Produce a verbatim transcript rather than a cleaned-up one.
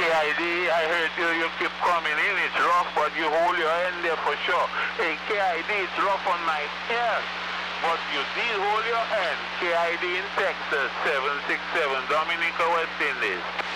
I D, I heard you, you keep coming in, it's rough, but you hold your end there for sure. Hey, K I D, it's rough on my ear, but you did hold your end. K I D in Texas, seven six seven, Dominica, West Indies.